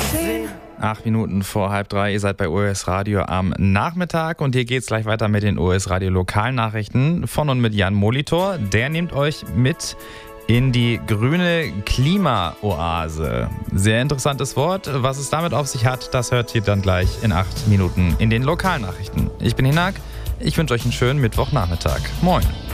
8 Minuten vor 2:30, ihr seid bei ORS Radio am Nachmittag und hier geht's gleich weiter mit den ORS Radio Lokalnachrichten von und mit Jan Molitor. Der nimmt euch mit in die grüne Klimaoase. Sehr interessantes Wort. Was es damit auf sich hat, das hört ihr dann gleich in 8 Minuten in den Lokalnachrichten. Ich bin Hinak, ich wünsche euch einen schönen Mittwochnachmittag. Moin.